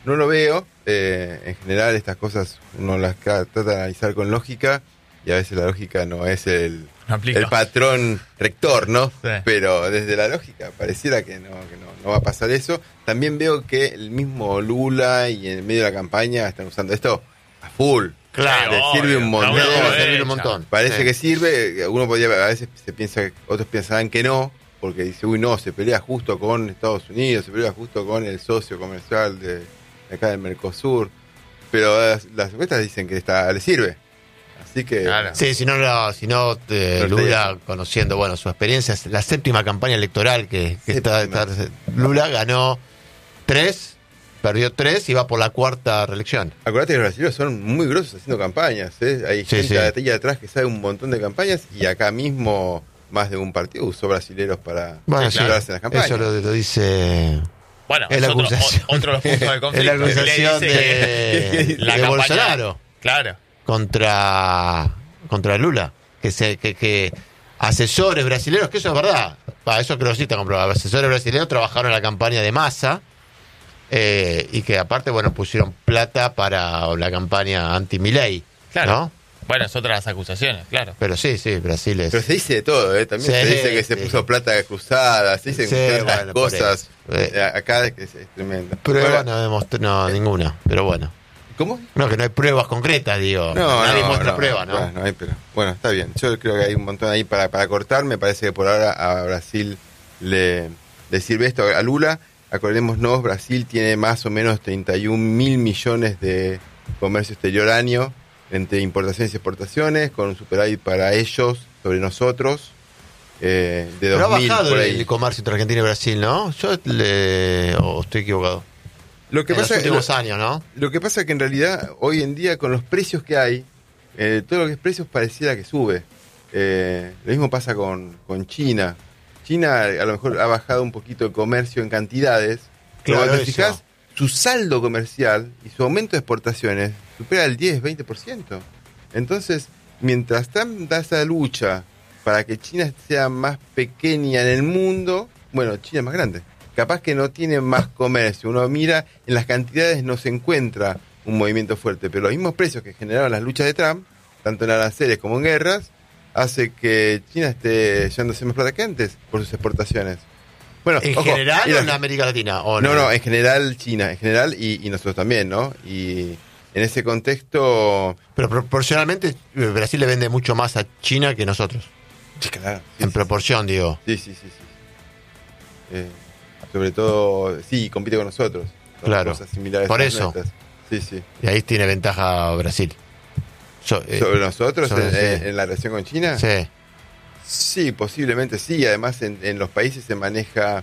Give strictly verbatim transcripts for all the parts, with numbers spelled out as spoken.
no lo veo. Eh, en general estas cosas uno las trata de analizar con lógica y a veces la lógica no es el, el patrón rector, ¿no? Sí. Pero desde la lógica pareciera que, no, que no, no va a pasar eso. También veo que el mismo Lula y en medio de la campaña están usando esto a full. Claro, le sirve obvio, un montón, sirve un montón. Parece sí. que sirve. Uno podría, a veces se piensa, otros pensarán que no, porque dice, uy, no, se pelea justo con Estados Unidos, se pelea justo con el socio comercial de, de acá del Mercosur. Pero las, las encuestas dicen que está, le sirve. Así que. Claro. Sí, si no, no si no eh, Lula, conociendo, bueno, su experiencia, es la séptima campaña electoral que, que está, está. Lula ganó tres. Perdió tres y va por la cuarta reelección. Acordate que los brasileños son muy grosos haciendo campañas, ¿eh? Hay sí, gente sí. atrás que sabe un montón de campañas y acá mismo más de un partido usó brasileros para bueno, sí, ayudarse en las campañas. Eso lo, lo dice... Bueno, es la acusación. Otro, otro de los puntos de conflicto. Es la acusación de, de, la de campaña, Bolsonaro. Claro. Contra, contra Lula. Que, se, que, que asesores brasileños, que eso es verdad. Para eso creo que sí está comprobado. Asesores brasileños trabajaron en la campaña de Massa. Eh, y que aparte, bueno, pusieron plata para la campaña anti-Milei, claro. ¿no? Bueno, es otra de las acusaciones, claro. Pero sí, sí, Brasil es... Pero se dice de todo, ¿eh? También sí, se dice que sí. se puso plata cruzada, se dicen sí, tantas bueno, cosas. Eh. Acá es, es tremendo. Pruebas no demostró, no, eh. ninguna, pero bueno. ¿Cómo? No, que no hay pruebas concretas, digo. No, Nadie no, muestra no, pruebas, ¿no? Bueno, no hay, pero, bueno, está bien. Yo creo que hay un montón ahí para, para cortar. Me parece que por ahora a Brasil le, le sirve esto. A Lula... Acordémonos, Brasil tiene más o menos treinta y un mil millones de comercio exterior año entre importaciones y exportaciones, con un superávit para ellos sobre nosotros eh, de dos mil. Pero ha bajado por ahí. El comercio entre Argentina y Brasil, ¿no? Yo le... Oh, estoy equivocado. Lo que en pasa los últimos lo, años, ¿no? Lo que pasa es que en realidad hoy en día con los precios que hay, eh, todo lo que es precios pareciera que sube. Eh, lo mismo pasa con, con China. China a lo mejor ha bajado un poquito el comercio en cantidades, pero claro, cuando te fijas, su saldo comercial y su aumento de exportaciones supera el diez, veinte por ciento. Entonces, mientras da esa lucha para que China sea más pequeña en el mundo, bueno, China es más grande. Capaz que no tiene más comercio. Uno mira, en las cantidades no se encuentra un movimiento fuerte, pero los mismos precios que generaron las luchas de Trump, tanto en aranceles como en guerras, hace que China esté llevándose más plata que antes por sus exportaciones. Bueno, ¿En ojo, general mira, o en América Latina? ¿O no, no, no, en general China, en general y, y nosotros también, ¿no? Y en ese contexto... Pero proporcionalmente Brasil le vende mucho más a China que nosotros. Sí, claro. Sí, en sí, proporción, sí. digo. Sí, sí, sí. sí. Eh, sobre todo, sí, compite con nosotros. Con claro, cosas similares por a eso. Nuestras. Sí, sí. Y ahí tiene ventaja Brasil. So, eh, ¿Sobre nosotros sobre, en, sí. en, en la relación con China? Sí. Sí, posiblemente sí. Además, en, en los países se maneja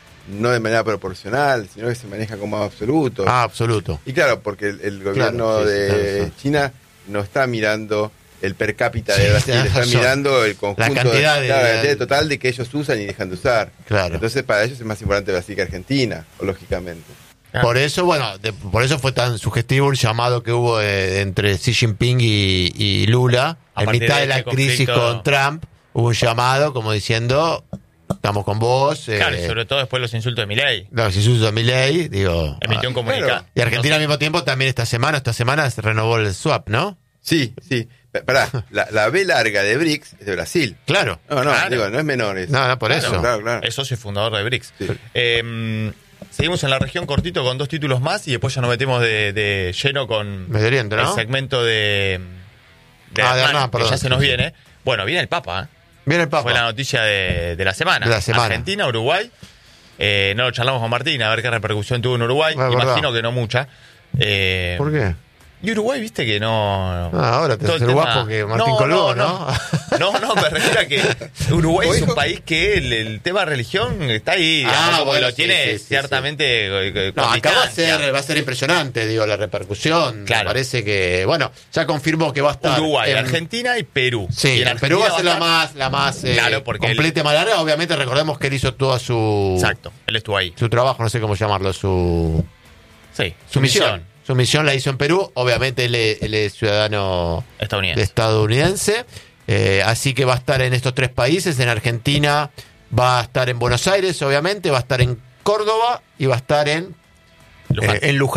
no de manera proporcional, sino que se maneja como absoluto. Ah, absoluto. Y claro, porque el, el gobierno claro, sí, de sí, claro, sí. China no está mirando el per cápita sí, de Brasil, está razón. mirando el conjunto, la cantidad de, de, claro, la de, cantidad total de que ellos usan y dejan de usar. Claro. Entonces, para ellos es más importante Brasil que Argentina, lógicamente. Ah. Por eso, bueno, de, por eso fue tan sugestivo el llamado que hubo eh, entre Xi Jinping y, y Lula. A en mitad de, de la este crisis conflicto... con Trump, hubo un llamado como diciendo, estamos con vos. Eh, claro, y sobre todo después de los insultos de Milei. Los insultos de Milei, digo... Emitió ah, un comunicado. Claro. Y Argentina no sé. Al mismo tiempo también esta semana, esta semana se renovó el swap, ¿no? Sí, sí. Pará, la, la B larga de B R I C S es de Brasil. Claro. No, no, claro. digo, no es menor eso. No, no, por claro, eso. Claro, claro. Es socio fundador de B R I C S. Sí. Eh, seguimos en la región cortito con dos títulos más y después ya nos metemos de, de lleno con Medio Oriente, ¿no? el segmento de, de ah, Hernán, de Hernán, perdón, que ya se nos sí, viene. Bueno, viene el Papa, ¿eh? Viene el Papa. Fue la noticia de, de la semana. De la semana. Argentina, Uruguay. Eh, no lo charlamos con Martín, a ver qué repercusión tuvo en Uruguay. Ah, Imagino verdad. que no mucha. Eh, ¿Por qué? Y Uruguay, viste que no... Ah, ahora te haces tema... guapo que Martín no, Colbó, ¿no? No, no, no, me refiero a que Uruguay es un país que el, el tema religión está ahí, digamos, ah, como bueno, lo sí, tiene sí, sí, ciertamente... Sí. No, acá va a, ser, va a ser impresionante, digo, la repercusión. Claro. Me parece que, bueno, ya confirmó que va a estar... Uruguay, en... Argentina y Perú. Sí, y en Perú va a ser va la más, la más eh, claro, completa y más larga. Obviamente recordemos que él hizo toda su... Exacto, él estuvo ahí. Su trabajo, no sé cómo llamarlo, su... Sí, su, su misión. misión. Su misión la hizo en Perú. Obviamente él es, él es ciudadano estadounidense. estadounidense. Eh, así que va a estar en estos tres países. En Argentina va a estar en Buenos Aires, obviamente. Va a estar en Córdoba y va a estar en Luján. Eh, en Luján.